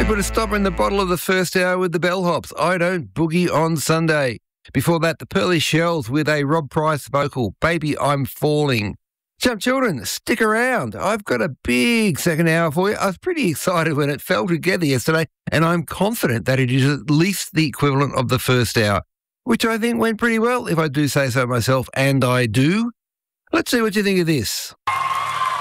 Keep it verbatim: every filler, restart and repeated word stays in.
We put a stopper in the bottle of the first hour with the Bellhops. I Don't Boogie on Sunday. Before that, the Pearly Shells with a Rob Price vocal, Baby I'm Falling. Jump Children, stick around. I've got a big second hour for you. I was pretty excited when it fell together yesterday, and I'm confident that it is at least the equivalent of the first hour, which I think went pretty well, if I do say so myself, and I do. Let's see what you think of this.